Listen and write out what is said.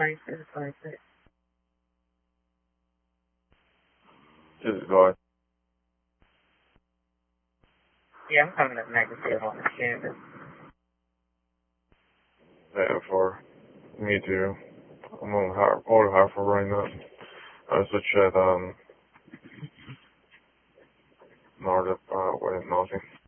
26. This is God. Yeah, I'm coming up negative on the campus. Yeah, for me too. I'm on high for right now. I switch at, Nordic, nothing.